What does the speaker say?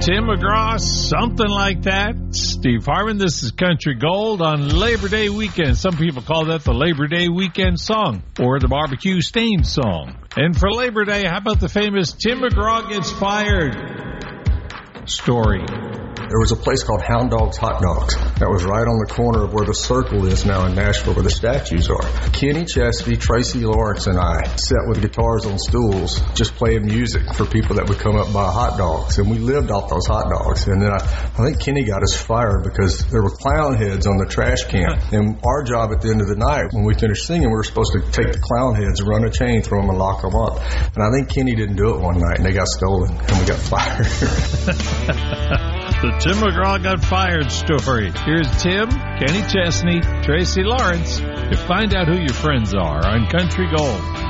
Tim McGraw, something like that. Steve Harmon, this is Country Gold on Labor Day weekend. Some people call that the Labor Day weekend song or the barbecue stain song. And for Labor Day, how about the famous Tim McGraw Gets Fired story? There was a place called Hound Dogs Hot Dogs that was right on the corner of where the Circle is now in Nashville, where the statues are. Kenny Chesney, Tracy Lawrence, and I sat with guitars on stools just playing music for people that would come up and buy hot dogs. And we lived off those hot dogs. And then I think Kenny got us fired because there were clown heads on the trash can. And our job at the end of the night, when we finished singing, we were supposed to take the clown heads, run a chain through them, and lock them up. And I think Kenny didn't do it one night, and they got stolen, and we got fired. The Tim McGraw Got Fired story. Here's Tim, Kenny Chesney, Tracy Lawrence to find out who your friends are on Country Gold.